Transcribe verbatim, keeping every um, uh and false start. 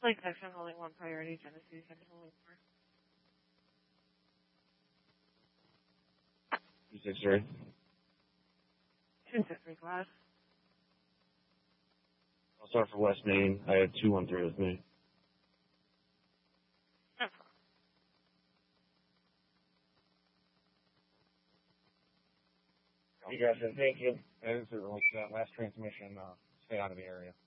Like section holding one priority, Genesee section holding four. two six three. two six three class. I'll start for West Main. I have two one three with me. No problem. You guys, thank you. As it relates to that last transmission, uh, stay out of the area.